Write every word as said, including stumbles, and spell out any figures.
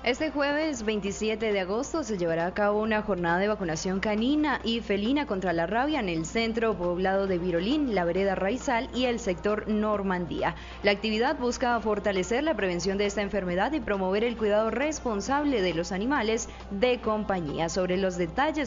Este jueves veintisiete de agosto se llevará a cabo una jornada de vacunación canina y felina contra la rabia en el centro poblado de Virolín, la vereda Raizal y el sector Normandía. La actividad busca fortalecer la prevención de esta enfermedad y promover el cuidado responsable de los animales de compañía. Sobre los detalles